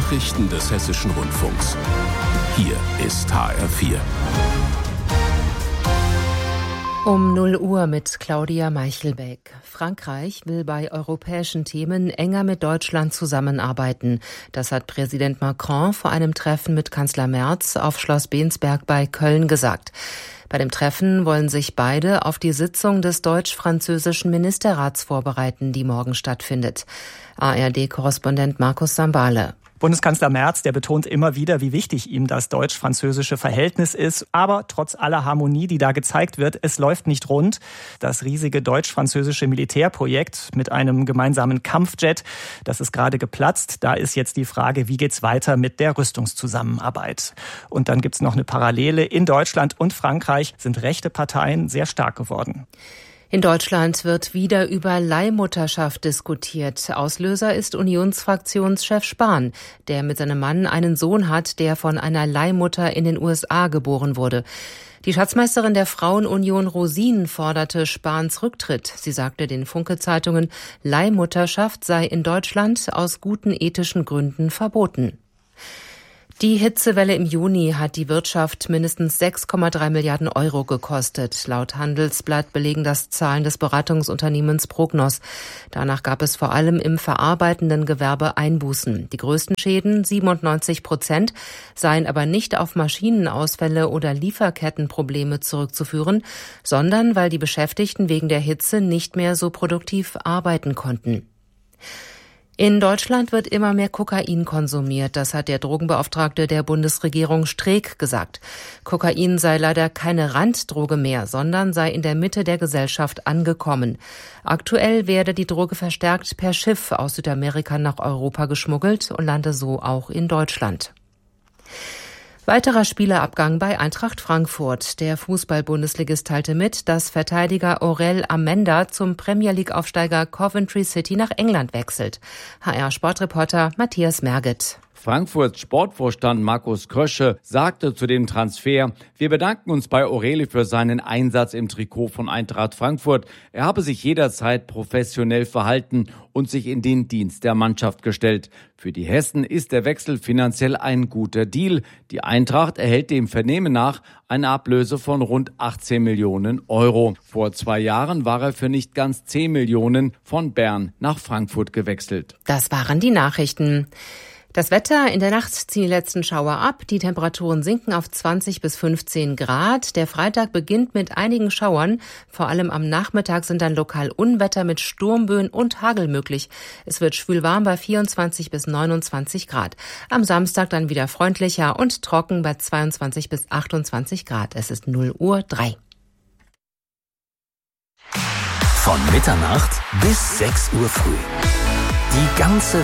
Nachrichten des Hessischen Rundfunks. Hier ist HR4. Um 0 Uhr mit Claudia Meichelbeck. Frankreich will bei europäischen Themen enger mit Deutschland zusammenarbeiten. Das hat Präsident Macron vor einem Treffen mit Kanzler Merz auf Schloss Bensberg bei Köln gesagt. Bei dem Treffen wollen sich beide auf die Sitzung des deutsch-französischen Ministerrats vorbereiten, die morgen stattfindet. ARD-Korrespondent Markus Sambale. Bundeskanzler Merz, der betont immer wieder, wie wichtig ihm das deutsch-französische Verhältnis ist. Aber trotz aller Harmonie, die da gezeigt wird, es läuft nicht rund. Das riesige deutsch-französische Militärprojekt mit einem gemeinsamen Kampfjet, das ist gerade geplatzt. Da ist jetzt die Frage, wie geht's weiter mit der Rüstungszusammenarbeit? Und dann gibt's noch eine Parallele. In Deutschland und Frankreich sind rechte Parteien sehr stark geworden. In Deutschland wird wieder über Leihmutterschaft diskutiert. Auslöser ist Unionsfraktionschef Spahn, der mit seinem Mann einen Sohn hat, der von einer Leihmutter in den USA geboren wurde. Die Schatzmeisterin der Frauenunion Rosin forderte Spahns Rücktritt. Sie sagte den Funke-Zeitungen, Leihmutterschaft sei in Deutschland aus guten ethischen Gründen verboten. Die Hitzewelle im Juni hat die Wirtschaft mindestens 6,3 Milliarden Euro gekostet. Laut Handelsblatt belegen das Zahlen des Beratungsunternehmens Prognos. Danach gab es vor allem im verarbeitenden Gewerbe Einbußen. Die größten Schäden, 97%, seien aber nicht auf Maschinenausfälle oder Lieferkettenprobleme zurückzuführen, sondern weil die Beschäftigten wegen der Hitze nicht mehr so produktiv arbeiten konnten. In Deutschland wird immer mehr Kokain konsumiert, das hat der Drogenbeauftragte der Bundesregierung Streeck gesagt. Kokain sei leider keine Randdroge mehr, sondern sei in der Mitte der Gesellschaft angekommen. Aktuell werde die Droge verstärkt per Schiff aus Südamerika nach Europa geschmuggelt und lande so auch in Deutschland. Weiterer Spielerabgang bei Eintracht Frankfurt. Der Fußball-Bundesligist teilte mit, dass Verteidiger Aurel Amenda zum Premier-League-Aufsteiger Coventry City nach England wechselt. HR-Sportreporter Matthias Merget. Frankfurts Sportvorstand Markus Krösche sagte zu dem Transfer: Wir bedanken uns bei Aureli für seinen Einsatz im Trikot von Eintracht Frankfurt. Er habe sich jederzeit professionell verhalten und sich in den Dienst der Mannschaft gestellt. Für die Hessen ist der Wechsel finanziell ein guter Deal. Die Eintracht erhält dem Vernehmen nach eine Ablöse von rund 18 Millionen Euro. Vor 2 Jahren war er für nicht ganz 10 Millionen von Bern nach Frankfurt gewechselt. Das waren die Nachrichten. Das Wetter: In der Nacht ziehen die letzten Schauer ab. Die Temperaturen sinken auf 20 bis 15 Grad. Der Freitag beginnt mit einigen Schauern. Vor allem am Nachmittag sind dann lokal Unwetter mit Sturmböen und Hagel möglich. Es wird schwül warm bei 24 bis 29 Grad. Am Samstag dann wieder freundlicher und trocken bei 22 bis 28 Grad. Es ist 0:03 Uhr. Von Mitternacht bis 6 Uhr früh. Die ganze